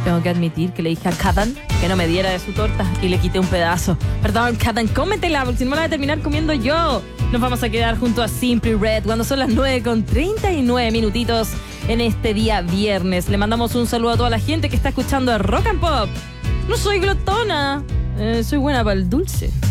Tengo que admitir que le dije a Katan que no me diera de su torta y le quité un pedazo. Perdón, Katan, cómetela, porque si no me la voy a terminar comiendo yo. Nos vamos a quedar junto a Simply Red cuando son las 9:39 minutitos en este día viernes. Le mandamos un saludo a toda la gente que está escuchando Rock and Pop. No soy glotona, soy buena para el dulce.